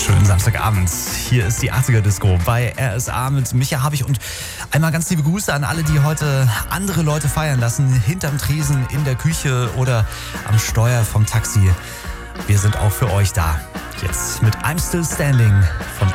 schönen Samstagabend. Hier ist die 80er Disco bei RSA mit Micha Habich und einmal ganz liebe Grüße an alle, die heute andere Leute feiern lassen. Hinterm Tresen, in der Küche oder am Steuer vom Taxi. Wir sind auch für euch da. Jetzt mit I'm Still Standing von